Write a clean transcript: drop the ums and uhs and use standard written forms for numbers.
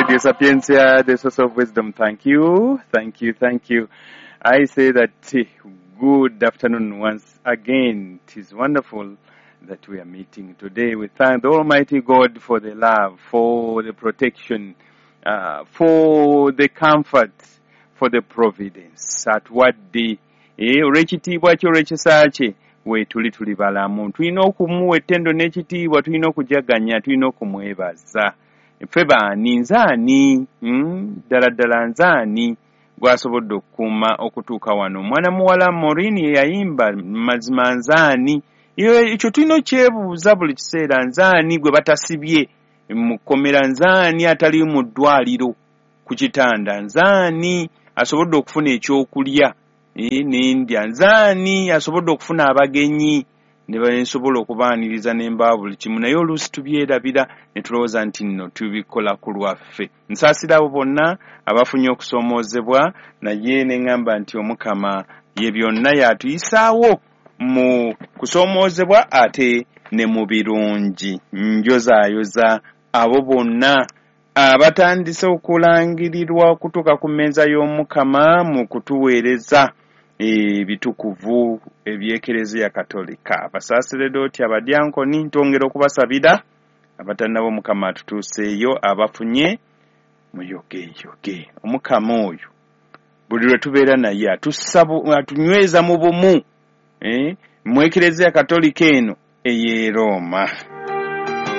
Radio Sapientia, the source of wisdom. Thank you. I say that good afternoon once again. It is wonderful that we are meeting today. We thank the Almighty God for the love, for the protection, for the comfort, for the providence. At what day? Olw'ekitiibwa kyo olw'ekisa kye weetuli balamu. Tulina okumuwa ettendo n'ekitiibwa, tulina okujaganya, tulina okumwebaza. Ffe baani nzaani, ddala nzaani gwasobodde okukuuma okutuuka wano. Mwana muwala Maureen ye yayimba mazima nzaani. Ekyo tulina okyebuuza buli kiseera, nzaani gwe batasibye mu kkomera, nzaani atali mu ddwaliro ku kitanda, nzaani asobodde okufuna ekyokulya n'endya, nzaani asobodde okufuna abagenyi ne basobola okubaaniriza n'embaawo buli kimu, naye oluusi tubyerabira ne tulowooza nti nno tubikola ku lwaffe. Nsaasira abo bonna abafunye okusoomoozebwa, naye ne ŋŋamba nti Omukama ye byonna yatuyisaawo mu kusoomoozebwa ate ne mu birungi. Njozaayoza abo bonna abatandise okulangirirwa okutuuka ku mmeeza y'Omukama mu kutuweereza ebitukuvu eby'Ekereziya Katolika. Abasaseredoti, abadyankoni, ntongera okubasabira abatannaba Omukama atutuuseeyo, abafunye muyogeyoge. Omukama oyo buli lwe tubeera naye atunyweza mu bumu mu Ekereziya Katolika eno ey'e Roma.